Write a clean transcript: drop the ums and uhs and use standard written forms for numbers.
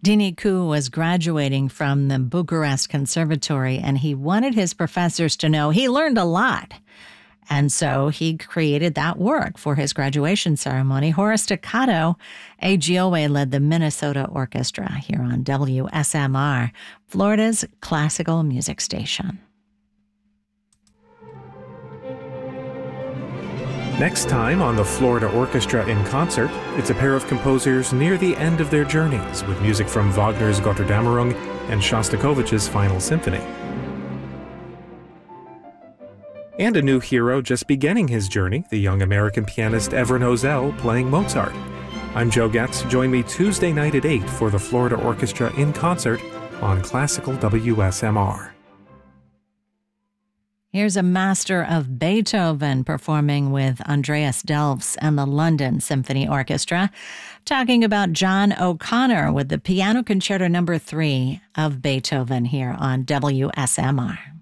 Dinicu was graduating from the Bucharest Conservatory, and he wanted his professors to know he learned a lot. And so he created that work for his graduation ceremony. Horace Staccato, AGOA led the Minnesota Orchestra here on WSMR, Florida's classical music station. Next time on the Florida Orchestra in Concert, it's a pair of composers near the end of their journeys with music from Wagner's Götterdämmerung and Shostakovich's Final Symphony. And a new hero just beginning his journey, the young American pianist Evren Hosel playing Mozart. I'm Joe Getz. Join me Tuesday night at 8 for the Florida Orchestra in Concert on Classical WSMR. Here's a master of Beethoven performing with Andreas Delfs and the London Symphony Orchestra, talking about John O'Connor with the Piano Concerto No. 3 of Beethoven here on WSMR.